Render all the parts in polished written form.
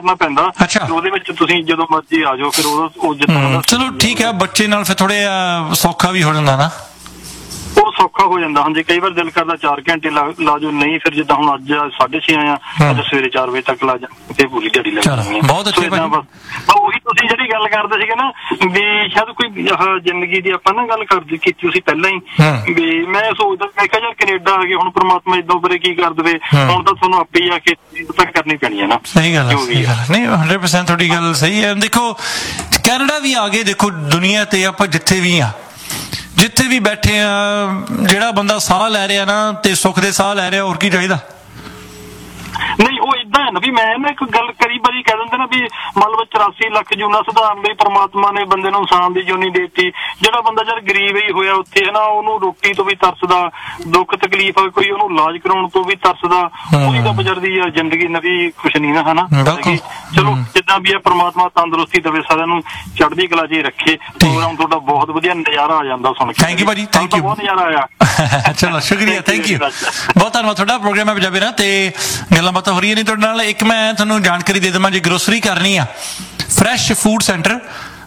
ਕਰਨਾ ਪੈਂਦਾ। ਉਹਦੇ ਵਿੱਚ ਤੁਸੀਂ ਜਦੋਂ ਮਰਜ਼ੀ ਆ ਜਾਓ, ਫਿਰ ਉਹ ਜਿੱਦਾਂ ਚਲੋ ਠੀਕ ਹੈ, ਬੱਚੇ ਨਾਲ ਫਿਰ ਥੋੜੇ ਸੌਖਾ ਵੀ ਹੋ ਜਾਂਦਾ ਨਾ, ਉਹ ਸੌਖਾ ਹੋ ਜਾਂਦਾ। ਹਾਂਜੀ, ਕਈ ਵਾਰ ਦਿਲ ਕਰਦਾ 4 ਘੰਟੇ ਲਾ ਜਾਓ, ਨਹੀਂ ਫਿਰ ਜਿੱਦਾਂ ਹੁਣ ਅੱਜ 6:30 ਆਇਆ, ਅੱਜ ਸਵੇਰੇ 4 ਵਜੇ ਤੱਕ ਲਾ ਜਾ, ਤੇ ਪੂਰੀ ਦਿਹਾੜੀ ਲੱਗ ਜਾਂਦੀ ਹੈ। ਬਹੁਤ ਅੱਛਾ। ਉਹੀ ਤੁਸੀਂ ਜਿਹੜੀ ਗੱਲ ਕਰਦੇ ਸੀਗੇ ਨਾ ਵੀ ਸ਼ਾਇਦ ਕੋਈ ਜ਼ਿੰਦਗੀ ਦੀ ਆਪਾਂ ਨਾ ਗੱਲ ਕੀਤੀ ਤੁਸੀਂ ਪਹਿਲਾਂ ਹੀ, ਵੀ ਮੈਂ ਸੋਚਦਾ ਮੈਂ ਕਿਹਾ ਯਾਰ ਕੈਨੇਡਾ ਆ ਗਏ, ਹੁਣ ਪ੍ਰਮਾਤਮਾ ਏਦਾਂ ਬਾਰੇ ਕੀ ਕਰ ਦੇਵੇ, ਹੁਣ ਤਾਂ ਤੁਹਾਨੂੰ ਆਪੇ ਹੀ ਆ ਕੇ ਤਾਂ ਕਰਨੀ ਪੈਣੀ ਹੈ ਨਾ। ਸਹੀ ਗੱਲ ਹੈ, ਸਹੀ ਗੱਲ ਨਹੀਂ, 100% ਤੁਹਾਡੀ ਗੱਲ ਸਹੀ ਹੈ। ਦੇਖੋ ਕੈਨੇਡਾ ਵੀ ਆ ਗਏ, ਦੇਖੋ ਦੁਨੀਆ ਤੇ ਆਪਾਂ ਜਿੱਥੇ ਵੀ ਬੈਠੇ ਆ, ਜਿਹੜਾ ਬੰਦਾ ਸਾਹ ਲੈ ਰਿਹਾ ਨਾ ਤੇ ਸੁੱਖ ਦੇ ਸਾਹ ਲੈ ਰਿਹਾ, ਹੋਰ ਕੀ ਚਾਹੀਦਾ। ਨਹੀਂ ਉਹ ਏਦਾਂ ਹੈ ਨਾ ਵੀ ਮੈਂ ਨਾ ਇੱਕ ਗੱਲ ਕਈ ਵਾਰੀ ਕਹਿ ਦਿੰਦੇ ਨਾ ਵੀ ਮਤਲਬ 84 ਲੱਖ ਜੂਨਾਂ ਸੁਧਾਰਨ ਲਈ ਪਰਮਾਤਮਾ ਨੇ ਬੰਦੇ ਨੂੰ ਇਨਸਾਨ ਦੀ ਜੂਨੀ ਦੇਤੀ। ਜਿਹੜਾ ਬੰਦਾ ਯਾਰ ਗਰੀਬ ਹੀ ਹੋਇਆ ਉੱਥੇ ਹੈ ਨਾ, ਉਹਨੂੰ ਰੋਟੀ ਤੋਂ ਵੀ ਤਰਸਦਾ, ਦੁੱਖ ਤਕਲੀਫ ਕੋਈ ਉਹਨੂੰ ਇਲਾਜ ਕਰਾਉਣ ਤੋਂ ਵੀ ਤਰਸਦਾ, ਉਹਦੀ ਤਾਂ ਬਜ਼ਰਦੀ ਆ ਜ਼ਿੰਦਗੀ ਨਵੀਂ ਖੁਸ਼ ਨਹੀਂ ਨਾ, ਹਨਾ। ਚਲੋ ਜਿੱਦਾਂ ਵੀ ਆ ਪਰਮਾਤਮਾ ਤੰਦਰੁਸਤੀ ਦੇਵੇ, ਸਾਰਿਆਂ ਨੂੰ ਚੜ੍ਹਦੀ ਕਲਾ 'ਚ ਰੱਖੇ। ਪ੍ਰੋਗਰਾਮ ਤੁਹਾਡਾ ਬਹੁਤ ਵਧੀਆ ਨਜ਼ਾਰਾ ਆ ਜਾਂਦਾ ਸੁਣ ਕੇ। ਥੈਂਕ ਯੂ ਭਾਜੀ, ਥੈਂਕ ਯੂ, ਬਹੁਤ ਨਜ਼ਾਰਾ ਆਇਆ। ਚਲੋ ਸ਼ੁਕਰੀਆ, ਥੈਂਕ ਯੂ, ਬਹੁਤ ਧੰਨਵਾਦ ਤੁਹਾਡਾ। ਪ੍ਰੋਗਰਾਮ ਹੈ ਪੰਜਾਬੀ ਨਾ ਤੇ ਗੱਲਾਂ ਬਾਤਾਂ ਹੋ ਰਹੀਆਂ ਨੇ ਤੁਹਾਡੇ ਨਾਲ। ਇੱਕ ਮੈਂ ਤੁਹਾਨੂੰ ਜਾਣਕਾਰੀ ਦੇ ਦੇਵਾਂ, ਜੇ ਗਰੋਸਰੀ ਕਰਨੀ ਆ, fresh food centre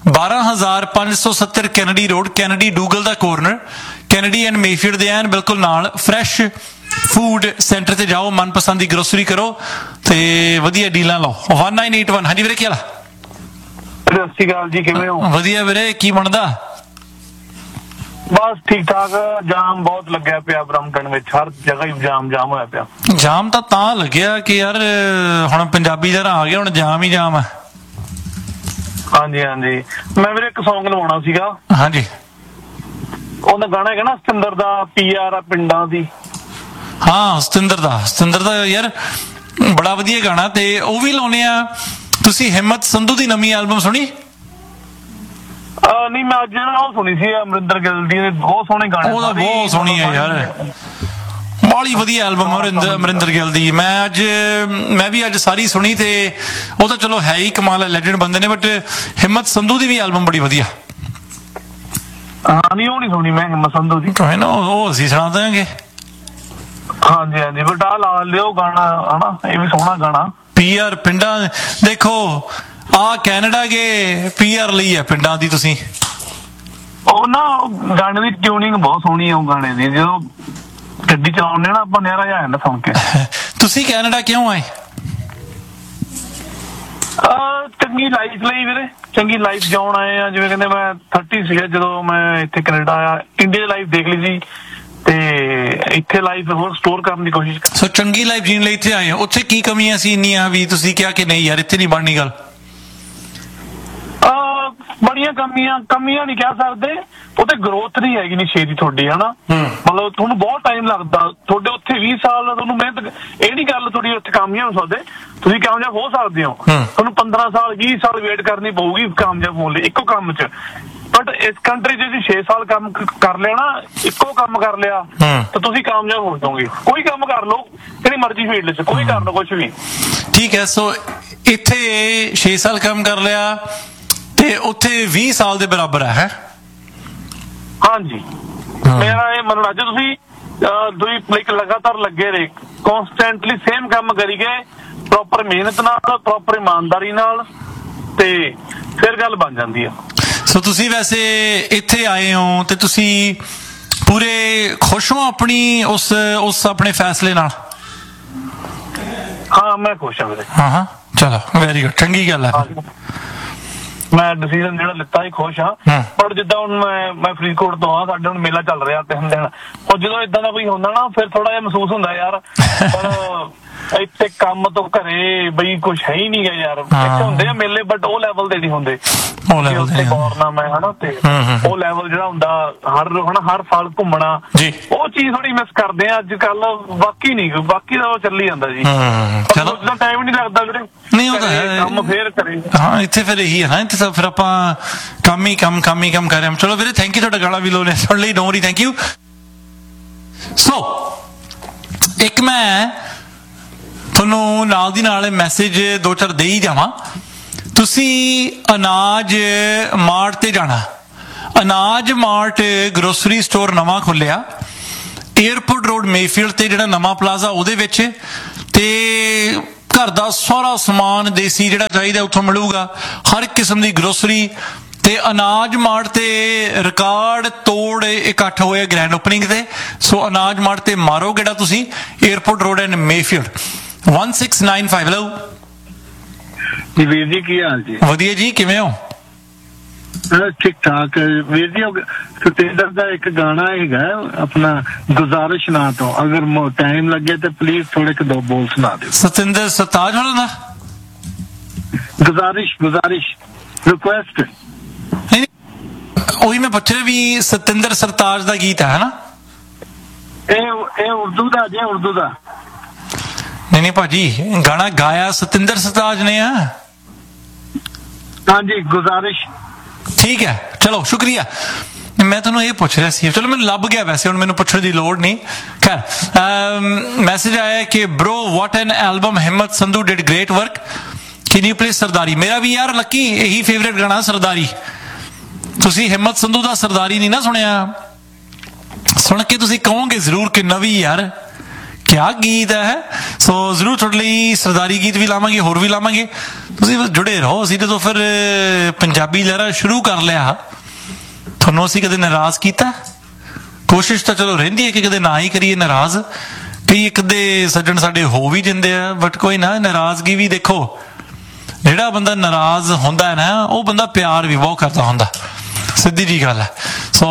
12570 Kennedy road, Kennedy ਡੂਗਲ the corner, Kennedy and Mayfield ਦੇ ਐਨ ਬਿਲਕੁਲ ਨਾਲ ਫਰੈਸ਼ ਫੂਡ ਸੈਂਟਰ ਤੇ ਜਾਓ, ਮਨਪਸੰਦ ਦੀ ਗਰੋਸਰੀ ਕਰੋ ਤੇ ਵਧੀਆ ਡੀਲਾਂ ਲਓ। 1981। ਹਾਂਜੀ ਵੀਰੇ, ਕੀ ਹਾਲ? ਸਤਿ ਸ਼੍ਰੀ ਅਕਾਲ ਜੀ, ਕਿਵੇਂ ਹੋ? ਵਧੀਆ ਵੀਰੇ, ਕੀ ਬਣਦਾ? ਬਸ ਠੀਕ ਠਾਕ। ਜਾਮ ਬਹੁਤ ਲੱਗਿਆ ਪਿਆ ਬਰਮਟਨ ਵਿੱਚ, ਹਰ ਜਗ੍ਹਾ ਹੀ ਜਾਮ ਹੋਇਆ ਪਿਆ। ਜਾਮ ਤਾਂ ਲੱਗਿਆ ਕਿ ਯਾਰ ਹੁਣ ਪੰਜਾਬੀ ਦਾ ਆ ਗਿਆ, ਹੁਣ ਜਾਮ ਹੀ ਜਾਮ ਹੈ। ਹਾਂਜੀ ਹਾਂਜੀ, ਮੈਂ ਵੀਰੇ ਇੱਕ ਸੌਂਗ ਲਵਾਉਣਾ ਸੀਗਾ। ਹਾਂਜੀ, ਉਹਦਾ ਗਾਣਾ ਹੈਗਾ ਨਾ ਸਤਿੰਦਰ ਦਾ, PR ਆ ਪਿੰਡਾਂ ਦੀ। ਹਾਂ, ਸਤਿੰਦਰ ਦਾ ਯਾਰ ਬੜਾ ਵਧੀਆ ਗਾਣਾ, ਤੇ ਉਹ ਵੀ ਲਾਉਣੇ ਆ। ਤੁਸੀਂ ਹਿੰਮਤ ਸੰਧੂ ਦੀ ਨਵੀਂ ਐਲਬਮ ਸੁਣੀ? ਨਹੀਂ, ਮੈਂ ਅੱਜ ਨਾ ਉਹ ਸੁਣੀ ਸੀ ਅਮਰਿੰਦਰ ਗਿੱਲ ਦੀ, ਬਹੁਤ ਸੋਹਣੇ ਗਾਣੇ। ਉਹਦਾ ਬਹੁਤ ਸੋਹਣੀ ਹੈ ਯਾਰ, ਬਾਲੀ ਵਧੀਆ ਐਲਬਮ ਅਮਰਿੰਦਰ ਗਿੱਲ ਦੀ। ਮੈਂ ਵੀ ਅੱਜ ਸਾਰੀ ਸੁਣੀ, ਤੇ ਉਹ ਤਾਂ ਚਲੋ ਹੈ ਹੀ ਕਮਾਲ, ਲੈਜੈਂਡ ਬੰਦੇ ਨੇ, ਬਟ ਹਿੰਮਤ ਸੰਧੂ ਦੀ ਵੀ ਐਲਬਮ ਬੜੀ ਵਧੀਆ। ਨਹੀਂ, ਉਹ ਨਹੀਂ ਸੁਣੀ ਮੈਂ ਹਿੰਮਤ ਸੰਧੂ ਦੀ। ਨਾ ਉਹ ਅਸੀਂ ਸੁਣਾ ਦੇਵਾਂਗੇ। ਹਾਂਜੀ ਹਾਂਜੀ, ਬਟਾ ਲਾ ਲਿਓ ਗਾਣਾ, ਹਨਾ, ਇਹ ਵੀ ਸੋਹਣਾ ਗਾਣਾ। PR ਪਿੰਡਾਂ, ਦੇਖੋ ਆ ਕੈਨੇਡਾ ਗਏ, PR ਲਈ ਹੈ ਪਿੰਡਾਂ ਦੀ। ਤੁਸੀਂ ਉਹ ਨਾ ਗਾਣੇ ਦੀ ਟਿਊਨਿੰਗ ਬਹੁਤ ਸੋਹਣੀ ਆ ਉਹ ਗਾਣੇ ਦੀ, ਜਦੋਂ ਗੱਡੀ ਚਲਾਉਂਦੇ ਨਾ ਆਪਾਂ ਨਜ਼ਾਰਾ ਆ ਜਾਂਦਾ ਸੁਣ ਕੇ। ਤੁਸੀਂ ਕੈਨੇਡਾ ਕਿਉਂ ਆਏ? ਚੰਗੀ ਲਾਈਫ ਲਈ ਵੀਰੇ, ਚੰਗੀ ਲਾਈਫ ਜਿਉਣ ਆਏ ਆ। ਜਿਵੇਂ ਕਹਿੰਦੇ ਮੈਂ 30 ਸੀਗਾ ਜਦੋਂ ਮੈਂ ਇੱਥੇ ਕੈਨੇਡਾ ਆਇਆ, ਇੰਡੀਆ ਦੀ ਲਾਈਫ ਦੇਖ ਲਈ ਸੀ ਤੇ ਇੱਥੇ ਲਾਈਫ ਹੋਰ ਸਟੋਰ ਕਰਨ ਦੀ ਕੋਸ਼ਿਸ਼। ਸੋ ਚੰਗੀ ਲਾਈਫ ਜੀਣ ਲਈ ਇੱਥੇ ਆਏ ਹੋ। ਉੱਥੇ ਕੀ ਕਮੀਆਂ ਸੀ ਇੰਨੀਆਂ ਵੀ ਤੁਸੀਂ ਕਿਹਾ ਕਿ ਨਹੀਂ ਯਾਰ ਇੱਥੇ ਨਹੀਂ ਬਣਨੀ ਗੱਲ? ਬੜੀਆਂ ਕਮੀਆਂ ਨਹੀਂ ਕਹਿ ਸਕਦੇ, ਉਹਤੇ ਗਰੋਥ ਨਹੀਂ ਹੈਗੀ ਨੀ ਛੇਤੀ ਤੁਹਾਡੀ, ਹਨਾ। ਮਤਲਬ ਤੁਹਾਨੂੰ ਬਹੁਤ ਟਾਈਮ ਲੱਗਦਾ, ਤੁਹਾਡੇ ਉੱਥੇ 20 ਸਾਲ ਤੁਹਾਨੂੰ ਮਿਹਨਤ, ਇਹ ਨੀ ਗੱਲ ਤੁਹਾਡੀ ਉੱਥੇ ਕਾਮਯਾਬ ਹੋ ਸਕਦੇ, ਤੁਸੀਂ ਕਾਮਯਾਬ ਹੋ ਸਕਦੇ ਹੋ। ਤੁਹਾਨੂੰ 15 ਸਾਲ 20 ਸਾਲ ਵੇਟ ਕਰਨੀ ਪਊਗੀ ਕਾਮਯਾਬ ਹੋਣ ਲਈ ਇੱਕੋ ਕੰਮ 'ਚ। ਬਟ ਇਸ ਕੰਟਰੀ 'ਚ ਤੁਸੀਂ 6 ਸਾਲ ਕੰਮ ਕਰ ਲਿਆ ਨਾ, ਇੱਕੋ ਕੰਮ ਕਰ ਲਿਆ, ਤਾਂ ਤੁਸੀਂ ਕਾਮਯਾਬ ਹੋ ਜਾਓਗੇ। ਕੋਈ ਕੰਮ ਕਰ ਲਓ, ਜਿਹੜੀ ਮਰਜ਼ੀ ਫੀਲਡ 'ਚ, ਕੋਈ ਕਰ ਲਓ ਕੁਛ ਵੀ। ਠੀਕ ਹੈ, ਸੋ ਇੱਥੇ 6 ਸਾਲ ਕੰਮ ਕਰ ਲਿਆ ਤੇ ਉੱਥੇ 20 ਸਾਲ ਦੇ ਬਰਾਬਰ ਹੈ। ਹਾਂਜੀ, ਮੇਰਾ ਇਹ ਮਤਲਬ ਅੱਜ ਤੁਸੀਂ ਲਗਾਤਾਰ ਲੱਗੇ ਰਹੇ, ਕੌਨਸਟੈਂਟਲੀ ਸੇਮ ਕੰਮ ਕਰੀ ਗਏ, ਪ੍ਰੋਪਰ ਮਿਹਨਤ ਨਾਲ, ਪ੍ਰੋਪਰ ਇਮਾਨਦਾਰੀ ਨਾਲ, ਤੇ ਫਿਰ ਗੱਲ ਬਣ ਜਾਂਦੀ ਆ। ਸੋ ਤੁਸੀਂ ਵੈਸੇ ਇੱਥੇ ਆਏ ਹੋ ਤੇ ਤੁਸੀਂ ਪੂਰੇ ਖੁਸ਼ ਹੋ ਆਪਣੀ ਉਸ ਆਪਣੇ ਫੈਸਲੇ ਨਾਲ? ਹਾਂ, ਮੈਂ ਖੁਸ਼ ਹਾਂ ਵੀਰੇ। ਹਾਂ, ਚਲੋ ਵੈਰੀ ਗੁੱਡ, ਚੰਗੀ ਗੱਲ ਹੈ। ਮੈਂ ਡਿਸੀਜਨ ਜਿਹੜਾ ਲਿੱਤਾ ਹੀ ਖੁਸ਼ ਹਾਂ। ਪਰ ਜਿੱਦਾਂ ਹੁਣ ਮੈਂ ਫਰੀਦਕੋਟ ਤੋਂ ਆ, ਸਾਡੇ ਹੁਣ ਮੇਲਾ ਚੱਲ ਰਿਹਾ 3 ਦਿਨ, ਉਹ ਜਦੋਂ ਏਦਾਂ ਦਾ ਕੋਈ ਹੁੰਦਾ ਨਾ ਫਿਰ ਥੋੜਾ ਜਿਹਾ ਮਹਿਸੂਸ ਹੁੰਦਾ ਯਾਰ, ਪਰ ਇੱਥੇ ਕੰਮ ਤੋਂ ਘਰੇ ਬਈ ਕੁਛ ਹੈ ਹੀ ਨਹੀਂ ਗਾ ਯਾਰ। ਇੱਥੇ ਹੁੰਦੇ ਆ ਮੇਲੇ, ਬਟ ਉਹ ਲੈਵਲ ਦੇ ਨਹੀਂ ਹੁੰਦੇ, ਹਨਾ। ਤੇ ਉਹ ਲੈਵਲ ਜਿਹੜਾ ਹੁੰਦਾ ਹਰ ਸਾਲ ਘੁੰਮਣਾ, ਉਹ ਚੀਜ਼ ਥੋੜੀ ਮਿਸ ਕਰਦੇ ਆ ਅੱਜ ਕੱਲ। ਬਾਕੀ ਨਹੀਂ, ਬਾਕੀ ਤਾਂ ਉਹ ਚੱਲੀ ਜਾਂਦਾ ਜੀ, ਟਾਈਮ ਨਹੀਂ ਲੱਗਦਾ ਵੀਰੇ। ਨਹੀਂ, ਉਹ ਤਾਂ ਹੈ ਕੰਮ ਫੇਰ ਕਰੇ। ਹਾਂ, ਇੱਥੇ ਫਿਰ ਇਹੀ ਹੈ ਨਾ, ਇੱਥੇ ਤਾਂ ਫਿਰ ਆਪਾਂ ਕੰਮ ਹੀ ਕੰਮ ਕਰ ਰਹੇ ਹਾਂ। ਚਲੋ ਵੀਰੇ, ਥੈਂਕ ਯੂ, ਤੁਹਾਡਾ ਗਾਣਾ ਵੀ ਲੋਨੇ ਸੁਣ ਲਈ, ਡੋਂਟ ਵਰੀ, ਥੈਂਕ ਯੂ। ਸੋ ਇੱਕ ਮੈਂ ਤੁਹਾਨੂੰ ਨਾਲ ਦੀ ਨਾਲ ਮੈਸੇਜ 2-4 ਦੇ ਹੀ ਜਾਵਾਂ। ਤੁਸੀਂ ਅਨਾਜ ਮਾਰਟ ਤੇ ਜਾਣਾ, ਅਨਾਜ ਮਾਰਟ ਗਰੋਸਰੀ ਸਟੋਰ ਨਵਾਂ ਖੁੱਲਿਆ ਏਅਰਪੋਰਟ ਰੋਡ ਮੇਫੀਲਡ ਤੇ, ਜਿਹੜਾ ਨਵਾਂ ਪਲਾਜ਼ਾ ਉਹਦੇ ਵਿੱਚ, ਤੇ घर का सारा समान देसी जिहड़ा चाहिदा उत्थों मिलूगा। हर किस्म की ग्रोसरी ते अनाज मार्ट ते रिकॉर्ड तोड़ इकट्ठ होए ग्रैंड ओपनिंग ते। सो अनाज मार्ट ते मारो गेड़ा तुसी, airport road and Mayfield 1695। Hello जी वीर जी, की हाल जी? वधिया जी, किवें हो? ठीक ठाक वीर जी। सतेंद्र का एक गाना है अपना गुजारिश ना, तो अगर टाइम लगे तो प्लीज थोड़े के 2 बोल सुना दो। सतेंद्र सरताज होना दा गुजारिश रिक्वेस्ट। ਉਹੀ मैं पूछ रहा भी सतेंद्र सरताज का गीत है ना? ए उर्दू दा जे, उर्दू दा। नहीं भाजी, गाना गाया सतेंद्र सरताज ने है। हाँ जी, गुजारिश। ठीक है, चलो शुक्रिया। मैं तुहानू ये पूछ रहा सी, चलो मैं लभ गया, वैसे हुण मैनू पुछण दी लोड़ नहीं। खैर मैसेज आया कि ब्रो व्हाट एन एल्बम, हिम्मत Sandhu did great work, can you play सरदारी। मेरा भी यार लकी यही फेवरेट गाना सरदारी। तुसी हिम्मत संधू दा सरदारी नहीं ना सुनिया? सुन के तुसी कहोगे जरूर कि नवी यार क्या गीत है। सो जरूर थोड़े लिए सरदारी गीत भी लावांगे, होर भी लावांगे। तुसी जुड़े रहो। असीं तो फिर पंजाबी लहरा शुरू कर लिया, थोनों असीं कदे नाराज कीता? कोशिश तो चलो रहिंदी है कि कदे ना ही करिए नाराज। कई एक दे सज्जन साडे हो भी जिंदे आ, बट कोई ना, नाराजगी भी देखो, जिहड़ा बंदा नाराज हुंदा है ना, वो बंदा प्यार भी बहुत करता हुंदा, सीधी जी गल है। सो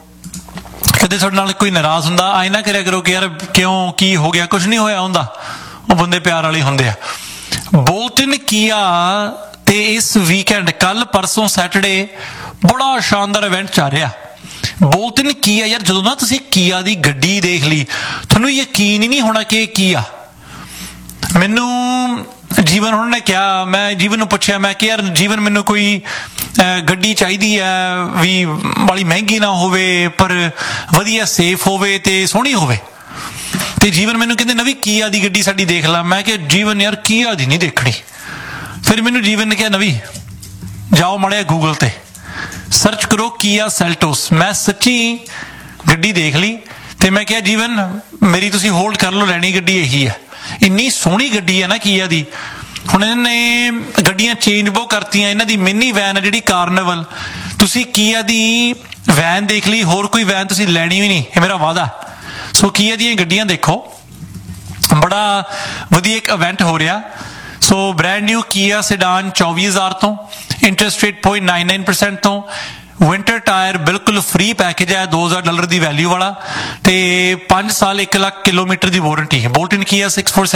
कदे तुहाडे नाल कोई नाराज हुंदा, आई ना करिया करो कि यार क्यों, की हो गया, कुछ नहीं होया हुंदा। वो बंदे प्यार वाले हुंदे आ। बोल्टन किया ते इस वीकेंड कल परसों सैटरडे बड़ा शानदार इवेंट चल रहा। बोल्टन किया यार, जदों ना तुसीं किया दी गड्डी देख ली, तुहानूं यकीन ही नहीं होना कि किया। मैनू जीवन उन्होंने क्या, मैं जीवन पूछया, मैं कि यार जीवन मैनू कोई गड्डी चाहिदी है भी बड़ी महंगी ना होवे पर वधिया सेफ होवे ते सोहनी होवे। ते जीवन मैनू कहंदे नवी किया दी गड्डी साडी देख ला। मैं कि जीवन यार किया दी नहीं देखनी। फिर मैनू जीवन ने कहा नवी जाओ माड़े गूगल ते सर्च करो किया सेल्टोस। मैं सच्ची गड्डी देख ली ते मैं क्या जीवन मेरी तुसी होल्ड कर लो, लैनी गड्डी यही है। इन्नी सोहनी गड्डी है ना किया दी। हुण इन्होंने गड्डियां चेंज बहुत करतियां। इन्हां दी मिनी वैन है जिहड़ी कार्निवल, तुसी किया दी वैन देख ली, होर कोई वैन तुसी लैनी भी नहीं, ये मेरा वादा। सो किया दी गड्डियां देखो, बड़ा वधिया एक इवेंट हो रहा। सो ब्रैंड न्यू किया सेडान 24,000 तो, इंटरस्ट रेट 0.99% तो, विंटर टायर बिल्कुल फ्री पैकेज है, $2,000 की वैल्यू वाला, ते 5 साल 1 लाख किलोमीटर की वारंटी है। बोल्टन किया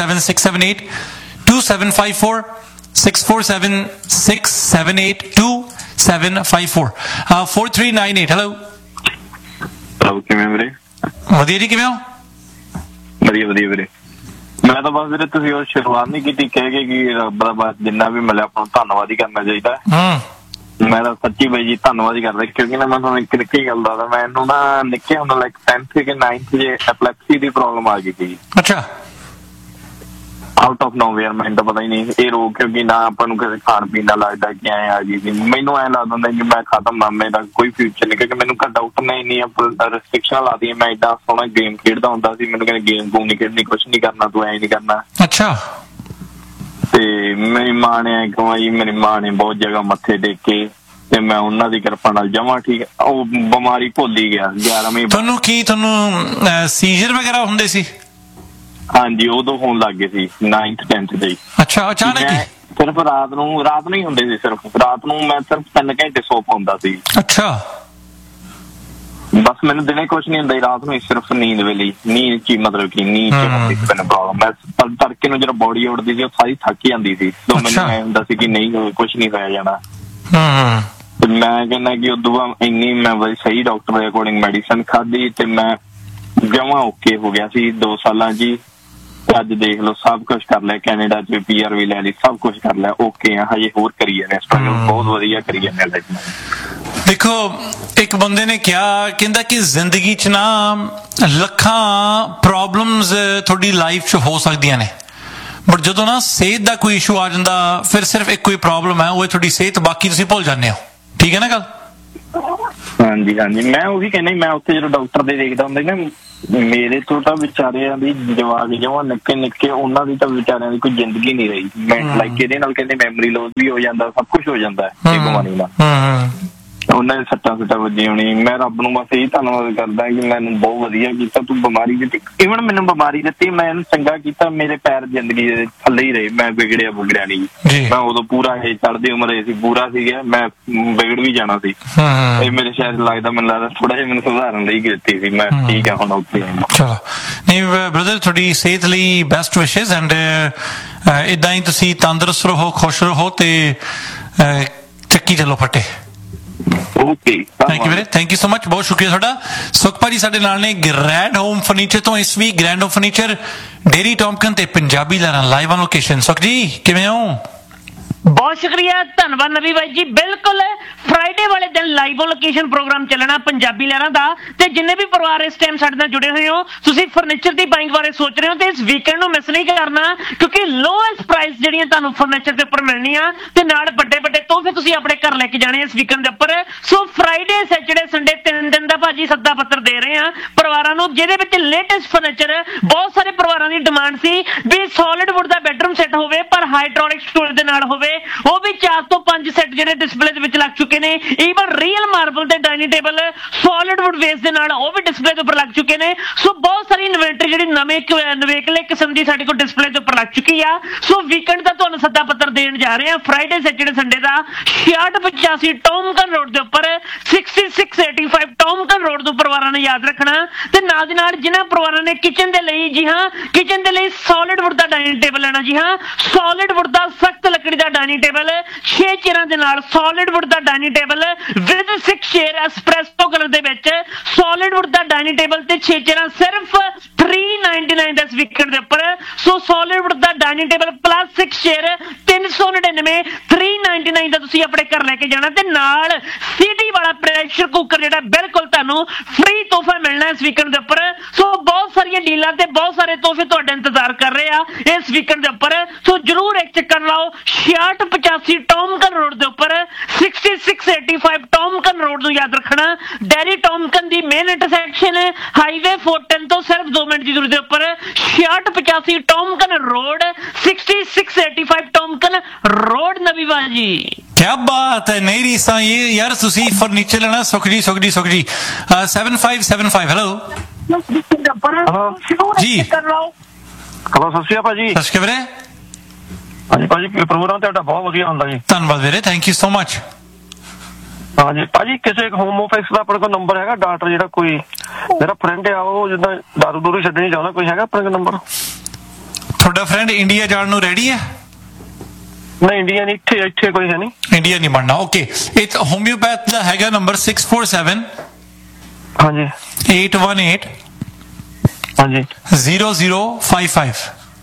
6476782754 6476782754 4398। हेलो ਕਿਵੇਂ ਵੀਰੇ? ਵਧੀਆ ਜੀ, ਕਿਵੇਂ ਹੋ? ਵਧੀਆ ਵਧੀਆ ਵੀਰੇ। ਮੈਂ ਤਾਂ ਬਸ ਵੀਰੇ ਤੁਸੀਂ ਉਹ ਸ਼ੁਰੂਆਤ ਨਹੀਂ ਕੀਤੀ ਕਹਿ ਕੇ ਕਿ ਰੱਬ ਦਾ ਬਸ ਜਿੰਨਾ ਵੀ ਮਿਲਿਆ ਆਪਾਂ ਨੂੰ ਧੰਨਵਾਦ ਹੀ ਕਰਨਾ ਚਾਹੀਦਾ। ਮੈਂ ਤਾਂ ਸੱਚੀ ਬਾਈ ਜੀ ਧੰਨਵਾਦ ਹੀ ਕਰਦਾ, ਕਿਉਂਕਿ ਨਾ ਮੈਂ ਤੁਹਾਨੂੰ ਇੱਕ ਨਿੱਕੀ ਗੱਲ ਦੱਸਦਾ। ਮੈਨੂੰ ਨਾ ਨਿੱਕੇ ਹੁੰਦਾ ਲਾਈਕ 10th ਕਿ 9th ਜੇ ਐਪਲੈਪਸੀ ਦੀ ਪ੍ਰੋਬਲਮ ਆ ਗਈ ਸੀ। ਅੱਛਾ। ਆਊਟ ਆਫ ਨੋਵੇਅਰ, ਮੈਨੂੰ ਤਾਂ ਪਤਾ ਹੀ ਨਹੀਂ ਇਹ ਰੋਗ, ਕਿਉਂਕਿ ਨਾ ਆਪਾਂ ਨੂੰ ਕਿਸੇ ਖਾਣ ਪੀਣ ਦਾ ਲੱਗਦਾ ਕਿ ਐਂ ਆ ਗਈ ਸੀ। ਮੈਨੂੰ ਐਂ ਲੱਗਦਾ ਹੁੰਦਾ ਕਿ ਮੈਂ ਖਤਮ ਆ, ਮੇਰਾ ਕੋਈ ਫਿਊਚਰ ਨਹੀਂ, ਕਿਉਂਕਿ ਮੈਨੂੰ ਡਾਕਟਰ ਨੇ ਇੰਨੀਆਂ ਰਿਸਟ੍ਰਿਕਸ਼ਨਾਂ ਲਾ ਦਿੱਤੀਆਂ। ਮੈਂ ਏਡਾ ਸੋਹਣਾ ਗੇਮ ਖੇਡਦਾ ਹੁੰਦਾ ਸੀ, ਮੈਨੂੰ ਕਹਿੰਦੇ ਗੇਮ ਗੂਮ ਨਹੀਂ ਖੇਡਣੀ, ਕੁਛ ਨਹੀਂ ਕਰਨਾ, ਤੂੰ ਐਂ ਨਹੀਂ ਕਰਨਾ। ਅੱਛਾ। ਤੇ ਮੇਰੀ ਮਾਂ ਨੇ ਐਂ ਕਹਾਂ ਜੀ, ਮੇਰੀ ਮਾਂ ਨੇ ਬਹੁਤ ਜਗ੍ਹਾ ਮੱਥੇ ਟੇਕ ਕੇ ਤੇ ਮੈਂ ਉਹਨਾਂ ਦੀ ਕਿਰਪਾ ਨਾਲ ਜਮਾਂ ਠੀਕ, ਉਹ ਬਿਮਾਰੀ ਭੁੱਲ ਹੀ ਗਿਆ। 11ਵੀਂ ਤੁਹਾਨੂੰ ਸੀਜ਼ਰ ਵਗੈਰਾ ਹੁੰਦੇ ਸੀ? ਹਾਂਜੀ, ਉਦੋਂ ਹੋਣ ਲੱਗ ਗਏ ਸੀ 9th 10th ਦੇ। ਅੱਛਾ, ਅਚਾਨਕ ਹੀ? ਸਿਰਫ ਰਾਤ ਨੂੰ ਹੀ ਹੁੰਦੇ ਸੀ। ਸਿਰਫ ਰਾਤ ਨੂੰ ਮੈਂ ਸਿਰਫ 3 ਘੰਟੇ ਸੌ ਪਾਉਂਦਾ ਸੀ। ਅੱਛਾ। ਬਸ ਮੈਨੂੰ ਦਿਨੇ ਕੁਛ ਨਹੀਂ ਹੁੰਦਾ, ਰਾਤ ਨੂੰ ਸਿਰਫ ਨੀਂਦ ਵੇਲੇ, ਨੀਂਦ ਚ ਮਤਲਬ ਕਿ ਨੀਂਦ ਚ ਮੈਨੂੰ ਪ੍ਰੋਬਲਮ। ਮੈਂ ਤੜਕੇ ਨੂੰ ਜਦੋਂ ਬੋਡੀ ਉੱਠਦੀ ਸੀ ਉਹ ਸਾਰੀ ਥੱਕ ਜਾਂਦੀ ਸੀ, ਤਾਂ ਮੈਨੂੰ ਐਂ ਹੁੰਦਾ ਸੀ ਕਿ ਨਹੀਂ ਕੁਛ ਨਹੀਂ ਹੋਇਆ ਜਾਣਾ। ਮੈਂ ਕਹਿੰਦਾ ਕਿ ਉਦੋਂ ਬਾਅਦ ਇੰਨੀ ਮੈਂ ਸਹੀ ਡਾਕਟਰ ਦੇ ਅਕੋਰਡਿੰਗ ਮੈਡੀਸਨ ਖਾਧੀ ਤੇ ਮੈਂ ਜਮਾਂ ਓਕੇ ਹੋ ਗਿਆ ਸੀ 2 ਸਾਲਾਂ ਚ। ਅੱਜ ਦੇਖ ਲਓ ਸਭ ਕੁਛ ਕਰ ਲਿਆ, ਕੈਨੇਡਾ ਚ PR ਵੀ ਲੈ ਲਈ, ਸਭ ਕੁਛ ਕਰ ਲਿਆ, ਓਕੇ ਆ। ਹਜੇ ਹੋਰ ਕਰੀ ਜਾਂਦੇ, ਸਟਰਗਲ ਬਹੁਤ ਵਧੀਆ ਕਰੀ ਜਾਂਦੇ ਲਾਈਫ ਨਾਲ। ਦੇਖੋ ਇੱਕ ਬੰਦੇ ਨੇ ਕਿਹਾ, ਕਹਿੰਦਾ ਕਿ ਜ਼ਿੰਦਗੀ ਚ ਨਾ ਲੱਖਾਂ ਪ੍ਰੋਬਲਮਸ ਤੁਹਾਡੀ ਲਾਈਫ ਚ ਹੋ ਸਕਦੀਆਂ ਨੇ, ਬਟ ਜਦੋਂ ਨਾ ਸਿਹਤ ਦਾ ਕੋਈ ਇਸ਼ੂ ਆ ਜਾਂਦਾ ਫਿਰ ਸਿਰਫ ਇੱਕ ਕੋਈ ਪ੍ਰੋਬਲਮ ਹੈ, ਉਹ ਹੈ ਤੁਹਾਡੀ ਸਿਹਤ, ਬਾਕੀ ਤੁਸੀਂ ਭੁੱਲ ਜਾਂਦੇ ਹੋ। ਠੀਕ ਹੈ ਨਾ ਗੱਲ? ਹਾਂਜੀ ਹਾਂਜੀ, ਮੈਂ ਉਹੀ ਕਹਿੰਦਾ, ਮੈਂ ਉੱਥੇ ਜਦੋਂ ਡਾਕਟਰ ਦੇ ਦੇਖਦਾ ਹੁੰਦਾ ਨਾ ਮੇਰੇ ਤੋਂ ਤਾਂ ਵਿਚਾਰਿਆਂ ਦੀ ਜਵਾਕ ਜਮਾਂ ਨਿੱਕੇ ਉਹਨਾਂ ਦੀ ਤਾਂ ਵਿਚਾਰਿਆਂ ਦੀ ਕੋਈ ਜ਼ਿੰਦਗੀ ਨਹੀਂ ਰਹੀ। ਮੈਂ ਲਾਈਕ ਇਹਦੇ ਨਾਲ ਕਹਿੰਦੇ ਮੈਮਰੀ ਲੋਸ ਵੀ ਹੋ ਜਾਂਦਾ, ਸਭ ਕੁਝ ਹੋ ਜਾਂਦਾ ਇਹ ਬਿਮਾਰੀ ਨਾਲ। ਉਹਨਾਂ ਦੇ ਸੱਟਾਂ ਵੱਜੀ ਹੋਣੀ। ਮੈਂ ਰੱਬ ਨੂੰ ਬਸ ਇਹੀ ਧੰਨਵਾਦ ਕਰਦਾ ਕਿ ਮੈਨੂੰ ਬਹੁਤ ਵਧੀਆ ਕੀਤਾ ਤੂੰ ਬਿਮਾਰੀ ਦਿੱਤੀ। ਈਵਨ ਮੈਨੂੰ ਬਿਮਾਰੀ ਦਿੱਤੀ, ਮੈਂ ਇਹਨੂੰ ਚੰਗਾ ਕੀਤਾ, ਮੇਰੇ ਪੈਰ ਜ਼ਿੰਦਗੀ ਦੇ ਥੱਲੇ ਹੀ ਰਹੇ, ਮੈਂ ਵਿਗੜਿਆ ਨਹੀਂ। ਮੈਂ ਉਦੋਂ ਪੂਰਾ ਇਹ ਚੜ੍ਹਦੀ ਉਮਰ ਸੀ, ਪੂਰਾ ਸੀਗਾ, ਮੈਂ ਵਿਗੜ ਵੀ ਜਾਣਾ ਸੀ। ਇਹ ਮੇਰੇ ਸ਼ਾਇਦ ਮੈਨੂੰ ਲੱਗਦਾ ਥੋੜਾ ਜਿਹਾ ਮੈਨੂੰ ਸੁਧਾਰਨ ਲਈ ਕੀਤੀ ਸੀ। ਮੈਂ ਠੀਕ ਆ ਹੁਣ ਓਕੇ। ਚਲੋ ਨਹੀਂ ਬ੍ਰਦਰ, ਤੁਹਾਡੀ ਸਿਹਤ ਲਈ ਬੈਸਟ ਵਿਸ਼ੇਸ ਐਂਡ ਏਦਾਂ ਹੀ ਤੁਸੀਂ ਤੰਦਰੁਸਤ ਰਹੋ, ਖੁਸ਼ ਰਹੋ ਤੇ ਚੱਕੀ ਚੱਲੋ ਫੱਟੇ। ਥੈਂਕ ਯੂ ਵੀਰੇ, ਥੈਂਕ ਯੂ ਸੋ ਮਚ, ਬਹੁਤ ਸ਼ੁਕਰੀਆ ਤੁਹਾਡਾ। ਸੁਖ ਭਾਜੀ ਸਾਡੇ ਨਾਲ ਨੇ ਗ੍ਰੈਂਡ ਹੋਮ ਫਰਨੀਚਰ ਤੋਂ। ਇਸ ਵੀ ਗ੍ਰੈਂਡ ਹੋਮ ਫਰਨੀਚਰ ਡੇਰੀ ਟੌਮਕਨ ਤੇ ਪੰਜਾਬੀ ਲਹਿਰਾਂ ਲਾਈਵ ਔਨ ਲੋਕੇਸ਼ਨ। ਸੁਖ ਜੀ ਕਿਵੇਂ ਹੋ? ਬਹੁਤ ਸ਼ੁਕਰੀਆ, ਧੰਨਵਾਦ ਨਵੀ ਬਾਈ ਜੀ। ਬਿਲਕੁਲ ਫਰਾਈਡੇ ਵਾਲੇ ਦਿਨ ਲਾਈਵ ਲੋਕੇਸ਼ਨ ਪ੍ਰੋਗਰਾਮ ਚੱਲਣਾ ਪੰਜਾਬੀ ਲਹਿਰਾਂ ਦਾ, ਤੇ ਜਿੰਨੇ ਵੀ ਪਰਿਵਾਰ ਇਸ ਟਾਈਮ ਸਾਡੇ ਨਾਲ ਜੁੜੇ ਹੋਏ ਹੋ, ਤੁਸੀਂ ਫਰਨੀਚਰ ਦੀ ਬਾਇੰਗ ਬਾਰੇ ਸੋਚ ਰਹੇ ਹੋ ਤੇ ਇਸ ਵੀਕਐਂਡ ਨੂੰ ਮਿਸ ਨਹੀਂ ਕਰਨਾ, ਕਿਉਂਕਿ ਲੋਐਸਟ ਪ੍ਰਾਈਸ ਜਿਹੜੀਆਂ ਤੁਹਾਨੂੰ ਫਰਨੀਚਰ ਦੇ ਉੱਪਰ ਮਿਲਣੀਆਂ ਤੇ ਨਾਲ ਵੱਡੇ ਤੋਹਫੇ ਤੁਸੀਂ ਆਪਣੇ ਘਰ ਲੈ ਕੇ ਜਾਣੇ ਇਸ ਵੀਕਐਂਡ ਦੇ ਉੱਪਰ। ਸੋ ਫਰਾਈਡੇ, ਸੈਚਰਡੇ, ਸੰਡੇ 3 ਦਿਨ ਦਾ ਭਾਜੀ ਸੱਦਾ ਪੱਤਰ ਦੇ ਰਹੇ ਆ ਪਰਿਵਾਰਾਂ ਨੂੰ, ਜਿਹਦੇ ਵਿੱਚ ਲੇਟੈਸਟ ਫਰਨੀਚਰ। ਬਹੁਤ ਸਾਰੇ ਪਰਿਵਾਰਾਂ ਦੀ ਡਿਮਾਂਡ ਸੀ ਵੀ ਸੋਲਿਡ ਵੁੱਡ ਦਾ ਬੈਡਰੂਮ ਸੈੱਟ ਹੋਵੇ ਪਰ ਹਾਈਡ੍ਰੋਲਿਕ ਸਟੋਰੇਜ ਦੇ ਨਾਲ ਹੋਵੇ। ਉਹ ਵੀ 4 ਤੋਂ 5 ਸੈੱਟ ਜਿਹੜੇ ਡਿਸਪਲੇ ਦੇ ਵਿੱਚ ਲੱਗ ਚੁੱਕੇ ਨੇ। ਈਵਨ ਰੀਅਲ ਮਾਰਬਲ ਤੇ ਡਾਈਨਿੰਗ ਟੇਬਲ ਸੋਲਿਡ ਵੁੱਡ ਵੇਸ ਦੇ ਨਾਲ ਉਹ ਵੀ ਡਿਸਪਲੇ ਦੇ ਉੱਪਰ ਲੱਗ ਚੁੱਕੇ ਨੇ। ਸੋ ਬਹੁਤ ਸਾਰੀ ਇਨਵੈਂਟਰੀ ਜਿਹੜੀ ਨਵੇਕਲੇ ਕਿਸਮ ਦੀ ਸਾਡੇ ਕੋਲ ਡਿਸਪਲੇ ਦੇ ਉੱਪਰ ਲੱਗ ਚੁੱਕੀ ਆ। ਸੋ ਵੀਕਐਂਡ ਦਾ ਤੁਹਾਨੂੰ ਸੱਦਾ ਪੱਤਰ ਦੇਣ ਜਾ ਰਹੇ ਆ ਫਰਾਈਡੇ, ਸੈਚਰਡੇ, ਸੰਡੇ ਦਾ। 6685 ਟੌਮਕਨ ਰੋਡ ਦੇ ਉੱਪਰ, 6685 ਟੌਮਕਨ ਰੋਡ ਤੋਂ ਪਰਿਵਾਰਾਂ ਨੇ ਯਾਦ ਰੱਖਣਾ। ਤੇ ਨਾਲ ਦੀ ਨਾਲ ਜਿਨ੍ਹਾਂ ਪਰਿਵਾਰਾਂ ਨੇ ਕਿਚਨ ਦੇ ਲਈ, ਜੀ ਹਾਂ, ਕਿਚਨ ਦੇ ਲਈ ਸੋਲਿਡ ਵੁੱਡ ਦਾ ਡਾਈਨਿੰਗ ਟੇਬਲ ਲੈਣਾ, ਜੀ ਹਾਂ, ਸੋਲਿਡ ਵੁੱਡ ਦਾ ਸਖਤ ਲੱਕੜੀ ਦਾ ਡਾਈਨਿੰਗ ਟੇਬਲ 6 ਚੇਅਰਾਂ ਦੇ ਨਾਲ, solid wood the dining table with 6 chair espresso colour ਦੇ ਵਿੱਚ, ਸੋਲਿਡ ਵੁੱਡ ਦਾ ਡਾਈਨਿੰਗ ਟੇਬਲ ਤੇ 6 ਚੇਅਰਾਂ ਸਿਰਫ 399 ਦਾ ਇਸ ਵੀਕਐਂਡ ਦੇ ਉੱਪਰ। ਸੋ ਸੋਲਿਡ ਵੁੱਡ ਦਾ ਡਾਈਨਿੰਗ ਟੇਬਲ ਪਲੱਸ 6 ਚੇਅਰ 399, 399 ਦਾ ਤੁਸੀਂ ਆਪਣੇ ਘਰ ਲੈ ਕੇ ਜਾਣਾ। ਤੇ ਨਾਲ ਸੀਟੀ ਵਾਲਾ ਪ੍ਰੈਸ਼ਰ ਕੁੱਕਰ ਜਿਹੜਾ ਬਿਲਕੁਲ ਤੁਹਾਨੂੰ ਫ੍ਰੀ ਤੋਹਫਾ ਮਿਲਣਾ ਇਸ ਵੀਕਐਂਡ ਦੇ ਉੱਪਰ। ਸੋ ਬਹੁਤ ਸਾਰੀਆਂ ਡੀਲਾਂ ਤੇ ਬਹੁਤ ਸਾਰੇ ਤੋਹਫੇ ਤੁਹਾਡੇ ਇੰਤਜ਼ਾਰ ਕਰ ਰਹੇ ਆ ਇਸ ਵੀਕਐਂਡ ਦੇ ਉੱਪਰ। ਸੋ ਜਰੂਰ ਇੱਕ ਚੱਕਰ ਲਾਓ 6685 ਟੌਮਕਨ ਰੋਡ ਦੇ ਉੱਪਰ, 6685 ਟੌਮਕਨ ਰੋਡ ਨੂੰ ਯਾਦ ਰੱਖਣਾ। ਡੈਰੀ ਟੌਮਕਨ ਦੀ ਮੇਨ ਇੰਟਰਸੈਕਸ਼ਨ ਹਾਈਵੇ 410 ਤੋਂ ਸਿਰਫ 2 ਮਿੰਟ ਦੀ ਦੂਰੀ ਦੇ ਉੱਪਰ, 6685 ਟੌਮਕਨ ਰੋਡ, 6685 ਟੌਮਕਨ ਰੋਡ। ਨਵੀ ਬਾਜੀ क्या बात है, नहीं रीसा ये यार, ਤੁਸੀਂ ਫਰਨੀਚਰ ਲੈਣਾ। ਸੁਖ ਜੀ 7575 ਹੈਲੋ ਜੀ। ਹਲੋ, ਸਤਿ ਸ਼੍ਰੀ ਅਕਾਲ ਭਾਜੀ। ਸਤਿ ਸ਼੍ਰੀ ਅਕਾਲ ਵੀਰੇ। ਹਾਂਜੀ ਭਾਜੀ, ਪ੍ਰੋਗਰਾਮ ਤੁਹਾਡਾ ਬਹੁਤ ਵਧੀਆ ਹੁੰਦਾ ਜੀ। ਧੰਨਵਾਦ ਵੀਰੇ, ਥੈਂਕ ਯੂ ਸੋ ਮਚ। ਹਾਂਜੀ ਭਾਜੀ, ਕਿਸੇ ਹੋਮ ਆਫਿਸ ਦਾ ਆਪਣੇ ਕੋਲ ਨੰਬਰ ਹੈਗਾ? ਡਾਕਟਰ ਜਿਹੜਾ ਕੋਈ ਮੇਰਾ ਫਰੈਂਡ ਆ, ਉਹ ਜਿੱਦਾਂ ਦਾਰੂ ਦੂਰੂ ਛੱਡਣੀ ਚਾਹੁੰਦਾ, ਕੋਈ ਹੈਗਾ ਆਪਣੇ ਕੋਲ ਨੰਬਰ? ਤੁਹਾਡਾ ਫਰੈਂਡ ਇੰਡੀਆ ਜਾਣ ਨੂੰ ਰੈਡੀ ਹੈ? ਨਹੀਂ, ਇੰਡੀਆ ਨਹੀਂ, ਇੱਥੇ ਕੋਈ ਹੈ ਨਹੀਂ। ਇੰਡੀਆ ਨਹੀਂ ਬਣਨਾ, ਓਕੇ। ਇਹ ਹੋਮਿਓਪੈਥ ਦਾ ਹੈਗਾ ਨੰਬਰ 647 ਹਾਂਜੀ 818 ਹਾਂਜੀ 0055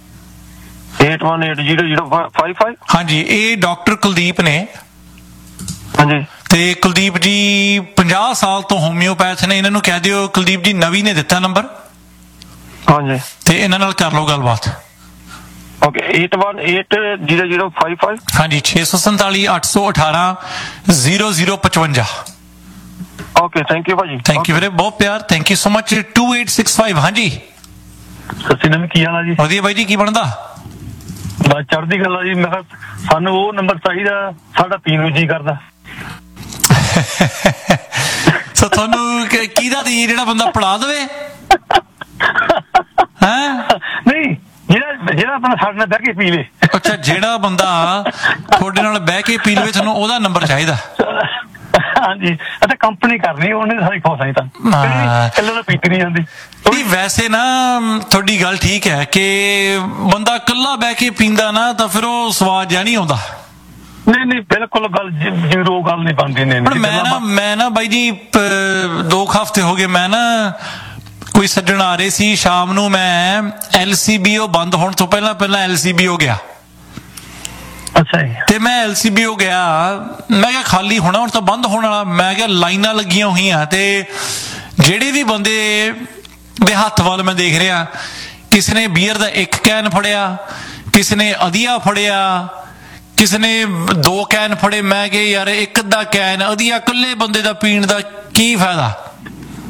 8180055। ਹਾਂਜੀ, ਇਹ ਡਾਕਟਰ ਕੁਲਦੀਪ ਨੇ। ਹਾਂਜੀ, ਤੇ ਕੁਲਦੀਪ ਜੀ 50 ਸਾਲ ਤੋਂ ਹੋਮਿਓਪੈਥ ਨੇ। ਇਹਨਾਂ ਨੂੰ ਕਹਿ ਦਿਓ ਕੁਲਦੀਪ ਜੀ ਨਵੀ ਨੇ ਦਿੱਤਾ ਨੰਬਰ, ਹਾਂਜੀ, ਤੇ ਇਹਨਾਂ ਨਾਲ ਕਰ ਲਓ ਗੱਲਬਾਤ। ਓਕੇ, 8180055। ਹਾਂਜੀ 647 818 0055। ਓਕੇ, ਥੈਂਕ ਯੂ ਭਾਜੀ। ਥੈਂਕ ਯੂ ਵੀਰੇ, ਬਹੁਤ ਪਿਆਰ, ਥੈਂਕ ਯੂ ਸੋ ਮਚ। 2865 ਹਾਂਜੀ ਸਤਿ ਸ਼੍ਰੀ ਅਕਾਲ, ਕੀ ਹਾਲ ਆ ਜੀ? ਵਧੀਆ ਬਾਈ ਜੀ, ਕੀ ਬਣਦਾ? ਬਸ ਚੜ੍ਹਦੀ ਗੱਲ ਆ ਜੀ। ਮੈਂ ਕਿਹਾ ਸਾਨੂੰ ਉਹ ਨੰਬਰ ਚਾਹੀਦਾ, ਸਾਡਾ ਪੀਣ ਨੂੰ ਜੀ ਕਰਦਾ। ਸੋ ਤੁਹਾਨੂੰ ਕਿਹਦਾ ਦੀ, ਜਿਹੜਾ ਬੰਦਾ ਪੜਾ ਦੇਵੇ? ਨਹੀਂ, ਜਿਹੜਾ ਆਪਣਾ ਸਾਡੇ ਨਾਲ ਬਹਿ ਕੇ ਪੀ ਲੇ। ਅੱਛਾ, ਜਿਹੜਾ ਬੰਦਾ ਤੁਹਾਡੇ ਨਾਲ ਬਹਿ ਕੇ ਪੀ ਲਵੇ, ਤੁਹਾਨੂੰ ਉਹਦਾ ਨੰਬਰ ਚਾਹੀਦਾ? ਹਾਂਜੀ, ਅਤੇ ਕੰਪਨੀ ਕਰਨੀ, ਉਹਨੇ ਸਾਰੀ ਖੁਸ਼ ਆਈ ਤਾਂ ਇਕੱਲੇ ਤਾਂ ਪੀਤੀ ਨਹੀਂ ਜਾਂਦੀ। ਨਹੀਂ, ਵੈਸੇ ਨਾ ਤੁਹਾਡੀ ਗੱਲ ਠੀਕ ਹੈ ਕਿ ਬੰਦਾ ਇਕੱਲਾ ਬਹਿ ਕੇ ਪੀਂਦਾ ਨਾ ਤਾਂ ਫਿਰ ਉਹ ਸਵਾਦ ਜਿਹਾ ਨਹੀਂ ਆਉਂਦਾ। ਨਹੀਂ, ਬਿਲਕੁਲ ਗੱਲ ਜ਼ੀਰੋ ਗੱਲ ਨਹੀਂ ਬਣਦੀ। ਮੈਂ ਨਾ ਬਾਈ ਜੀ 2 ਹਫ਼ਤੇ ਹੋ ਗਏ, ਮੈਂ ਨਾ ਕੋਈ ਸੱਜਣ ਆ ਰਹੇ ਸੀ ਸ਼ਾਮ ਨੂੰ, ਮੈਂ LCBO ਬੰਦ ਹੋਣ ਤੋਂ ਪਹਿਲਾਂ LCBO ਗਿਆ। ਅੱਛਾ ਜੀ। ਤੇ ਮੈਂ LCBO ਗਿਆ, ਮੈਂ ਕਿਹਾ ਖਾਲੀ ਹੋਣਾ ਹੁਣ ਤਾਂ, ਬੰਦ ਹੋਣ ਵਾਲਾ। ਮੈਂ ਕਿਹਾ ਲਾਈਨਾਂ ਲੱਗੀਆਂ ਹੋਈਆਂ, ਤੇ ਜਿਹੜੇ ਵੀ ਬੰਦੇ ਦੇ ਹੱਥ ਵੱਲ ਮੈਂ ਦੇਖ ਰਿਹਾ, ਕਿਸੇ ਨੇ ਬੀਅਰ ਦਾ 1 ਕੈਨ ਫੜਿਆ, ਕਿਸੇ ਨੇ ਅਧੀਆ ਫੜਿਆ, ਕਿਸੇ ਨੇ 2 ਕੈਨ ਫੜੇ। ਮੈਂ ਕਿਹਾ ਯਾਰ 1 ਅੱਧਾ ਕੈਨ ਅਧੀਆ ਇਕੱਲੇ ਬੰਦੇ ਦਾ ਪੀਣ ਦਾ ਕੀ ਫਾਇਦਾ?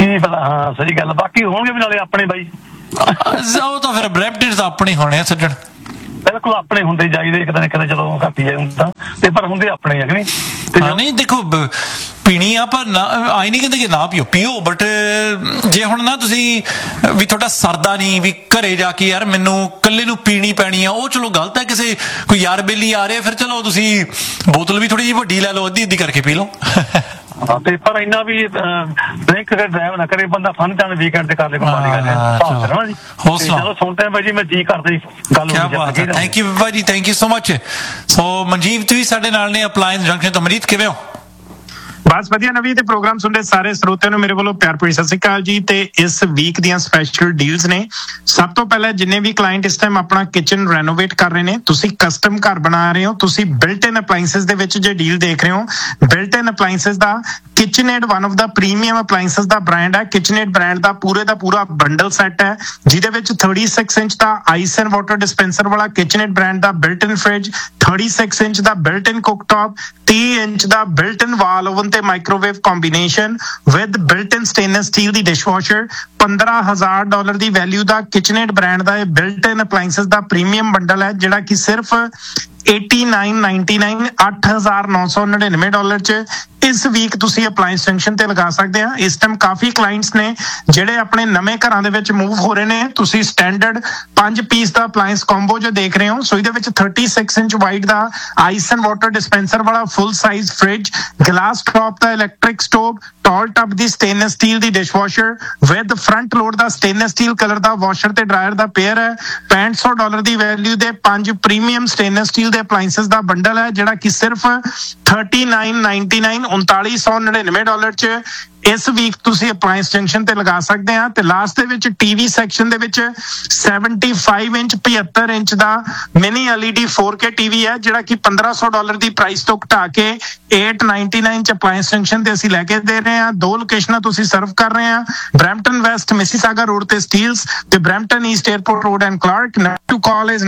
ਕੀ ਪਤਾ, ਹਾਂ ਸਹੀ ਗੱਲ। ਬਾਕੀ ਹੋਣਗੇ ਵੀ ਨਾਲੇ ਆਪਣੇ ਬਾਈ, ਉਹ ਤਾਂ ਫਿਰ ਬ੍ਰੈਂਡਡ ਤਾਂ ਆਪਣੇ ਹੋਣੇ ਆ ਸੱਜਣ। ਬਿਲਕੁਲ ਆਪਣੇ ਹੁੰਦੇ ਜਾਈਦੇ, ਇੱਕ ਦਿਨ ਕਿਤੇ ਚਲੋ ਘੱਟ ਹੀ ਜਾਂਦਾ ਤੇ ਪਰ ਹੁੰਦੇ ਆਪਣੇ ਆ ਕਿ ਨਹੀਂ। ਤੇ ਨਹੀਂ ਦੇਖੋ ਪੀਣੀ ਆ ਪਰ ਆਈ ਨਹੀਂ ਕਹਿੰਦੇ ਕਿ ਨਾ ਪੀਓ ਬਟ ਜੇ ਹੁਣ ਨਾ ਤੁਸੀਂ ਵੀ ਤੁਹਾਡਾ ਸਰਦਾ ਨਹੀਂ ਵੀ ਘਰੇ ਜਾ ਕੇ ਯਾਰ ਮੈਨੂੰ ਇਕੱਲੇ ਨੂੰ ਪੀਣੀ ਪੈਣੀ ਆ, ਉਹ ਚਲੋ ਗਲਤ ਹੈ। ਕਿਸੇ ਕੋਈ ਯਾਰ ਬੇਲੀ ਆ ਰਿਹਾ ਫਿਰ ਚਲੋ ਤੁਸੀਂ ਬੋਤਲ ਵੀ ਥੋੜੀ ਜਿਹੀ ਵੱਡੀ ਲੈ ਲਓ, ਅੱਧੀ ਕਰਕੇ ਪੀ ਲਓ। ਤੇ ਪਰ ਇੰਨਾ ਵੀ ਡਰਿੰਕ ਕਰਕੇ ਡਰਾਈਵ ਨਾ ਕਰੇ ਬੰਦਾ, ਫਨ ਚਾਹੇ ਵੀਕਐਂਡ ਤੇ ਕਰ ਲੇ ਕੋਈ ਮਾੜੀ ਗੱਲ ਹੈ। ਚਲੋ ਸੁਣਦੇ ਬਾਈ ਜੀ, ਮੈਂ ਜੀ ਕਰਦਾ ਗੱਲ। ਕਿਆ ਬਾਤ ਹੈ, ਥੈਂਕ ਯੂ ਬਾਈ ਜੀ, ਥੈਂਕ ਯੂ ਸੋ ਮਚ। ਸੋ ਮਨਜੀਤ ਵੀ ਸਾਡੇ ਨਾਲ ਨੇ ਅਪਲਾਇੰਸ ਜੰਕਸ਼ਨ ਤੋਂ। ਮਨਜੀਤ ਕਿਵੇਂ ਹੋ? ਬਸ ਵਧੀਆ ਨਵੀਂ, ਤੇ ਪ੍ਰੋਗਰਾਮ ਸੁਣਦੇ ਸਾਰੇ ਸਰੋਤਿਆਂ ਨੂੰ ਮੇਰੇ ਵੱਲੋਂ ਪਿਆਰ ਭਰੀ ਸਤਿ ਸ਼੍ਰੀ ਅਕਾਲ ਜੀ। ਤੇ ਇਸ ਵੀਕ ਦੀਆਂ ਸਪੈਸ਼ਲ ਡੀਲਸ ਨੇ। ਸਭ ਤੋਂ ਪਹਿਲਾਂ ਜਿੰਨੇ ਵੀ ਕਲਾਇੰਟ ਇਸ ਟਾਈਮ ਆਪਣਾ ਕਿਚਨ ਰੈਨੋਵੇਟ ਕਰ ਰਹੇ ਨੇ, ਤੁਸੀਂ ਕਸਟਮ ਘਰ ਬਣਾ ਰਹੇ ਹੋ, ਤੁਸੀਂ ਬਿਲਟ ਇਨ ਅਪਲਾਈਐਂਸਸ ਦੇ ਵਿੱਚ ਜੇ ਡੀਲ ਦੇਖ ਰਹੇ ਹੋ, built in appliances the KitchenAid one of the premium appliances the brand ਹੈ। KitchenAid ਬ੍ਰਾਂਡ ਦਾ ਪੂਰਾ ਬੰਡਲ ਸੈੱਟ ਹੈ, ਜਿਹਦੇ ਵਿੱਚ 36 inch the ice and water dispenser ਵਾਲਾ KitchenAid ਬ੍ਰਾਂਡ ਦਾ ਬਿਲਟ ਇਨ ਫ੍ਰਿਜ, 36 ਇੰਚ ਦਾ ਬਿਲਟ ਇਨ ਕੁਕਟੌਪ, 30 ਇੰਚ ਦਾ ਬਿਲਟ ਇਨ ਵਾਲ oven ਤੇ microwave combination with built in stainless steel the dishwasher, $15,000 the value the KitchenAid brand ਦਾ ਇਹ built ਇਨ appliances ਦਾ premium bundle ਹੈ, ਜਿਹੜਾ ਕਿ ਸਿਰਫ $89.99 $8,999 ਚ ਇਸ week ਤੁਸੀਂ ਅਪਲਾਈਐਂਸ ਜੰਕਸ਼ਨ ਤੇ ਲਗਾ ਸਕਦੇ ਆ। ਇਸ ਟਾਈਮ ਕਾਫੀ ਕਲਾਇੰਟਸ ਨੇ ਜਿਹੜੇ ਆਪਣੇ ਨਵੇਂ ਘਰਾਂ ਦੇ ਵਿੱਚ ਮੂਵ ਹੋ ਰਹੇ ਨੇ। ਤੁਸੀਂ ਸਟੈਂਡਰਡ 5 ਪੀਸ ਦਾ ਅਪਲਾਈਐਂਸ ਕੰਬੋ ਜੋ ਦੇਖ ਰਹੇ ਹੋ, ਸੋ ਇਹਦੇ ਵਿੱਚ 36 inch wide the ice and water dispenser ਵਾਲਾ full size fridge, glass top the electric stove, tall tub the stainless steel the dishwasher with front load the stainless steel colour the washer ਤੇ dryer ਦਾ pair ਹੈ। $65 ਦੀ value ਦੇ 5 premium stainless steel ਦੇ appliances ਦਾ bundle ਹੈ, ਜਿਹੜਾ ਕਿ ਸਿਰਫ $39.99 $3999 ਚ ਇਸ ਵੀਕ ਤੁਸੀਂ ਅਪਲਾਈਐਂਸ ਜੰਕਸ਼ਨ ਤੇ ਲਗਾ ਸਕਦੇ ਆ। ਤੇ ਲਾਸਟ ਦੇ ਵਿੱਚ ਟੀਵੀ ਸੈਕਸ਼ਨ ਦੇ ਵਿੱਚ 75 ਇੰਚ 75 ਇੰਚ ਦਾ ਮਿਨੀ LED 4K ਟੀਵੀ ਹੈ, ਜਿਹੜਾ ਕਿ $1,500 ਦੀ ਪ੍ਰਾਈਸ ਤੋਂ ਘਟਾ ਕੇ $899 ਚ ਅਪਲਾਈਐਂਸ ਜੰਕਸ਼ਨ ਤੇ ਅਸੀਂ ਲੈ ਕੇ ਦੇ ਰਹੇ ਹਾਂ। 2 ਲੋਕੇਸ਼ਨਾਂ ਤੁਸੀਂ ਸਰਵ ਕਰ ਰਹੇ ਆ, ਬਰੈਂਪਟਨ ਵੈਸਟ ਮਿਸੀਸਾਗਾ ਰੋਡ ਤੇ ਸਟੀਲਸ ਤੇ Brampton East airport road and Clark. To call is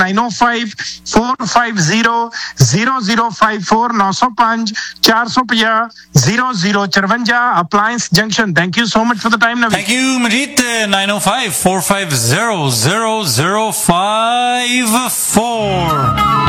905-450-0054 905 450 0054 ਅਪਲਾਈਐਂਸ Junction. Thank you so much for the time, Naveed. Thank you, Majid. 905-450-0054.